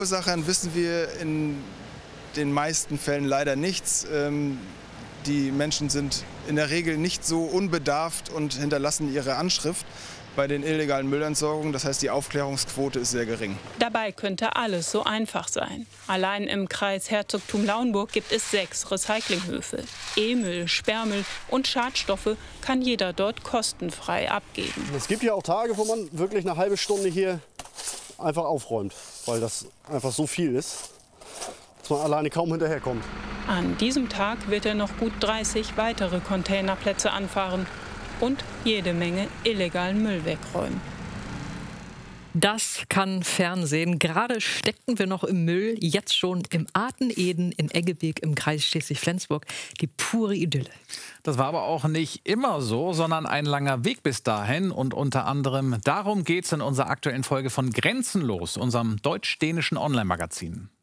Ursachern wissen wir in den meisten Fällen leider nichts. Die Menschen sind in der Regel nicht so unbedarft und hinterlassen ihre Anschrift bei den illegalen Müllentsorgungen. Das heißt, die Aufklärungsquote ist sehr gering. Dabei könnte alles so einfach sein. Allein im Kreis Herzogtum Lauenburg gibt es 6 Recyclinghöfe. E-Müll, Sperrmüll und Schadstoffe kann jeder dort kostenfrei abgeben. Es gibt ja auch Tage, wo man wirklich eine halbe Stunde hier einfach aufräumt, weil das einfach so viel ist, dass man alleine kaum hinterherkommt. An diesem Tag wird er noch gut 30 weitere Containerplätze anfahren und jede Menge illegalen Müll wegräumen. Das kann Fernsehen. Gerade steckten wir noch im Müll, jetzt schon im Arteneden in Eggebeek im Kreis Schleswig-Flensburg. Die pure Idylle. Das war aber auch nicht immer so, sondern ein langer Weg bis dahin. Und unter anderem darum geht es in unserer aktuellen Folge von Grenzenlos, unserem deutsch-dänischen Online-Magazin.